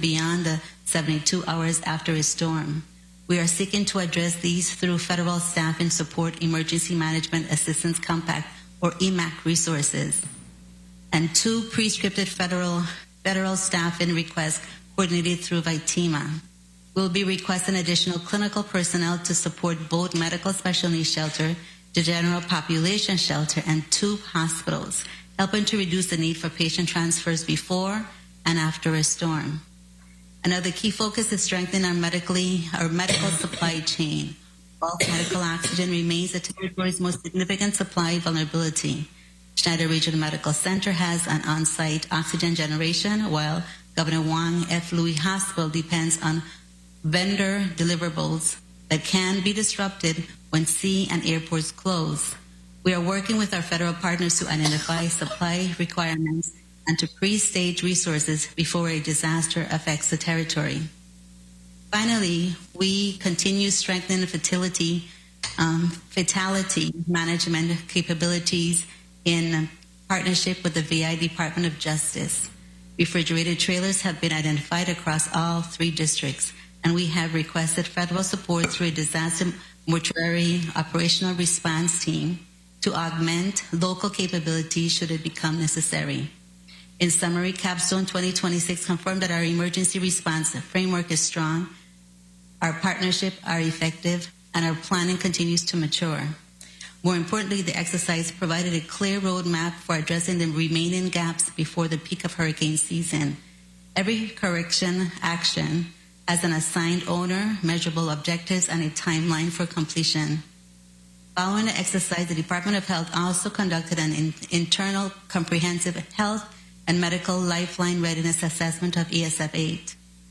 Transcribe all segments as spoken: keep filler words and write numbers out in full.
beyond the seventy-two hours after a storm. We are seeking to address these through Federal Staffing Support Emergency Management Assistance Compact, or E M A C resources, and two pre-scripted federal, federal staffing requests coordinated through VITEMA. We'll be requesting additional clinical personnel to support both medical special needs shelter, the general population shelter, and two hospitals, helping to reduce the need for patient transfers before and after a storm. Another key focus is strengthening our medically our medical supply chain. Bulk medical oxygen remains the territory's most significant supply vulnerability. Schneider Regional Medical Center has an on-site oxygen generation, while Governor Wang F. Louis Hospital depends on vendor deliverables that can be disrupted when sea and airports close. We are working with our federal partners to identify supply requirements and to pre-stage resources before a disaster affects the territory. Finally, we continue strengthening fertility, um, fatality management capabilities in partnership with the V I Department of Justice. Refrigerated trailers have been identified across all three districts, and we have requested federal support through a disaster mortuary operational response team to augment local capabilities should it become necessary. In summary, Capstone twenty twenty-six confirmed that our emergency response framework is strong, our partnerships are effective, and our planning continues to mature. More importantly, the exercise provided a clear roadmap for addressing the remaining gaps before the peak of hurricane season. Every correction action has an assigned owner, measurable objectives, and a timeline for completion. Following the exercise, the Department of Health also conducted an in- internal comprehensive health and medical lifeline readiness assessment of E S F eight.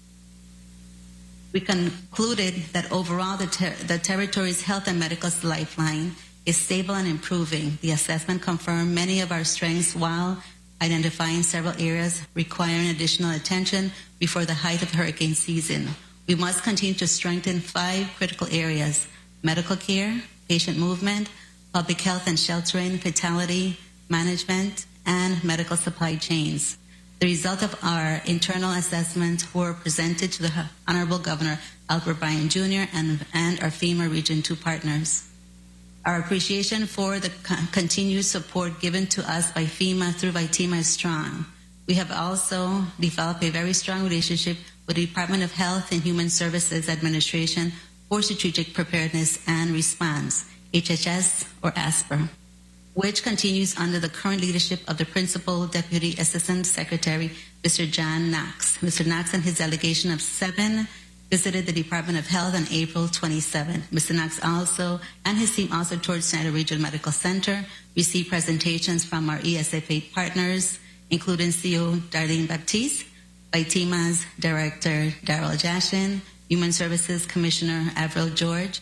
We concluded that overall the, ter- the territory's health and medical lifeline is stable and improving. The assessment confirmed many of our strengths while identifying several areas requiring additional attention before the height of hurricane season. We must continue to strengthen five critical areas: medical care, patient movement, public health and sheltering, fatality management, and medical supply chains. The result of our internal assessment were presented to the Honorable Governor Albert Bryan Junior and, and our FEMA Region two partners. Our appreciation for the co- continued support given to us by FEMA through VITEMA is strong. We have also developed a very strong relationship with the Department of Health and Human Services Administration for Strategic Preparedness and Response, H H S or ASPR, which continues under the current leadership of the Principal Deputy Assistant Secretary, Mister John Knox. Mister Knox and his delegation of seven visited the Department of Health on April twenty-seventh. Mister Knox also and his team also toured Schneider Regional Medical Center, received presentations from our E S F eight partners, including C E O Darlene Baptiste, VITEMA's Director Daryl Jashin, Human Services Commissioner Avril George,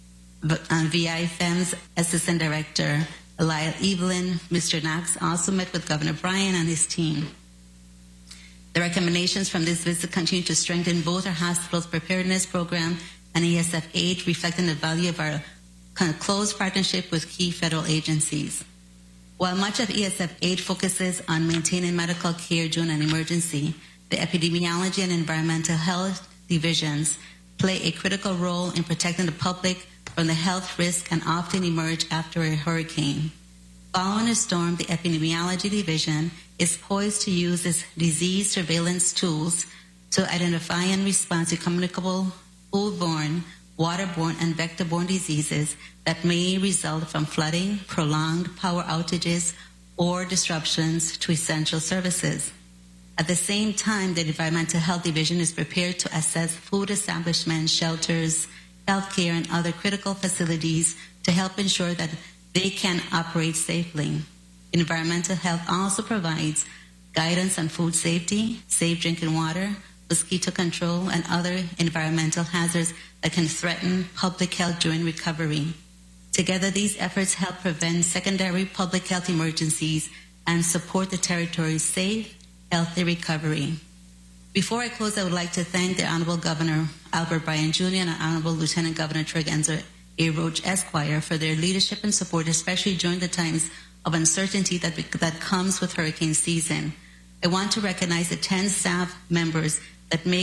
V I F E M's Assistant Director Lyle Evelyn. Mister Knox also met with Governor Bryan and his team. The recommendations from this visit continue to strengthen both our hospital's preparedness program and E S F eight, reflecting the value of our close partnership with key federal agencies. While much of E S F eight focuses on maintaining medical care during an emergency, the epidemiology and environmental health divisions play a critical role in protecting the public from the health risk and often emerge after a hurricane. Following a storm, the epidemiology division is poised to use its disease surveillance tools to identify and respond to communicable, foodborne, waterborne, and vector-borne diseases that may result from flooding, prolonged power outages, or disruptions to essential services. At the same time, the Environmental Health Division is prepared to assess food establishments, shelters, healthcare, and other critical facilities to help ensure that they can operate safely. Environmental health also provides guidance on food safety, safe drinking water, mosquito control, and other environmental hazards that can threaten public health during recovery. Together, these efforts help prevent secondary public health emergencies and support the territory's safe, healthy recovery. Before I close, I would like to thank the Honorable Governor Albert Bryan Junior and Honorable Lieutenant Governor Trey Enzo A. Roach Esquire for their leadership and support, especially during the times of uncertainty that, that comes with hurricane season. I want to recognize the ten staff members that make